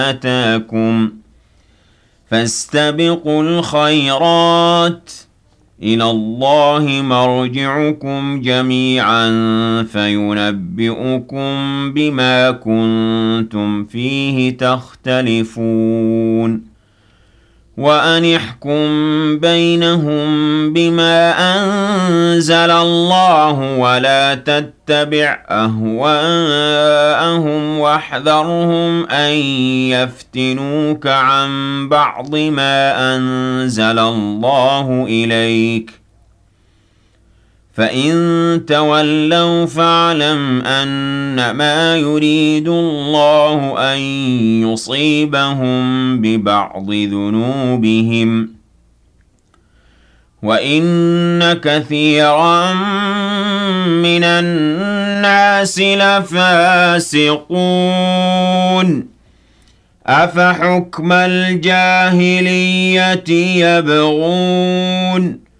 آتاكم فاستبقوا الخيرات إلى الله مرجعكم جميعا فينبئكم بما كنتم فيه تختلفون وأن احكم بينهم بما أنزل الله ولا تتبع أهواءهم واحذرهم أن يفتنوك عن بعض ما أنزل الله إليك فإن تولوا فاعلم أنما يريد الله أن يصيبهم ببعض ذنوبهم وإن كثيرا من الناس لفاسقون أفحكم الجاهلية يبغون